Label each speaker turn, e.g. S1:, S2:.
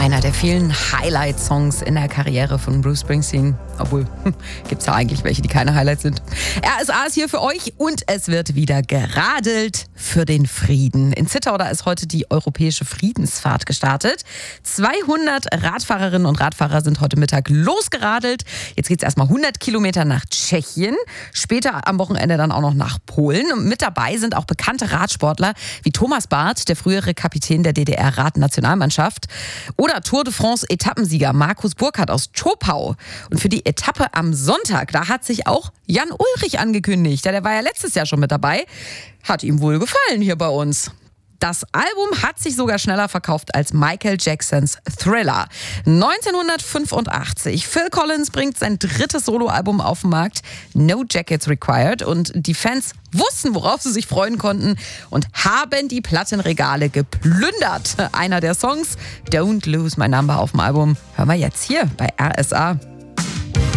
S1: Einer der vielen Highlight-Songs in der Karriere von Bruce Springsteen. Obwohl, gibt es ja eigentlich welche, die keine Highlights sind. RSA ist hier für euch und es wird wieder geradelt für den Frieden. In Zittau, da ist heute die Europäische Friedensfahrt gestartet. 200 Radfahrerinnen und Radfahrer sind heute Mittag losgeradelt. Jetzt geht es erstmal 100 Kilometer nach Tschechien. Später am Wochenende dann auch noch nach Polen. Und mit dabei sind auch bekannte Radsportler wie Thomas Barth, der frühere Kapitän der DDR-Radnationalmannschaft. Oder Tour de France-Etappensieger Markus Burkhardt aus Zschopau. Und für die Etappe am Sonntag, da hat sich auch Jan Ullrich angekündigt. Der war ja letztes Jahr schon mit dabei. Hat ihm wohl gefallen hier bei uns. Das Album hat sich sogar schneller verkauft als Michael Jacksons Thriller. 1985. Phil Collins bringt sein drittes Soloalbum auf den Markt, No Jackets Required. Und die Fans wussten, worauf sie sich freuen konnten und haben die Plattenregale geplündert. Einer der Songs, Don't Lose My Number auf dem Album, hören wir jetzt hier bei RSA.